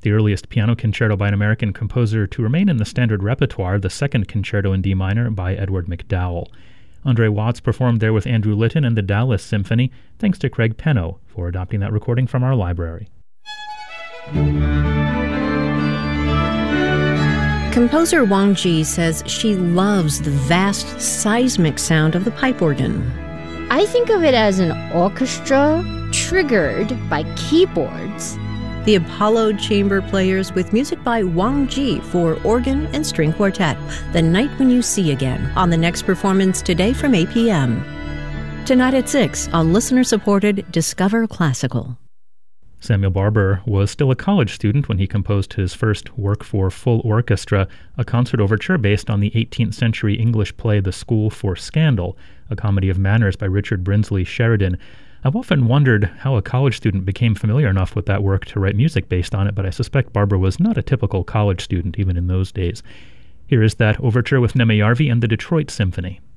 the earliest piano concerto by an American composer to remain in the standard repertoire, the second concerto in D minor by Edward McDowell. Andre Watts performed there with Andrew Litton and the Dallas Symphony, thanks to Craig Penno for adopting that recording from our library. Composer Wang Ji says she loves the vast seismic sound of the pipe organ. I think of it as an orchestra triggered by keyboards. The Apollo Chamber Players with music by Wang Ji for organ and string quartet, The Night When You See Again, on the next performance today from 8 p.m. Tonight at 6 on listener-supported Discover Classical. Samuel Barber was still a college student when he composed his first work for full orchestra, a concert overture based on the 18th century English play The School for Scandal, a comedy of manners by Richard Brinsley Sheridan. I've often wondered how a college student became familiar enough with that work to write music based on it, but I suspect Barber was not a typical college student even in those days. Here is that overture with Nemeyarvi and the Detroit Symphony.